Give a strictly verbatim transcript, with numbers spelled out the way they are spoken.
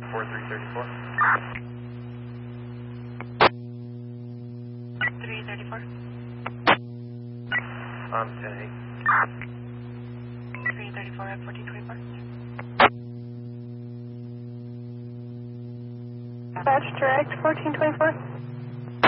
four three thirty-four. three thirty-four. Um, ten eight. three thirty-four at fourteen twenty-four. Batch direct, fourteen twenty-four.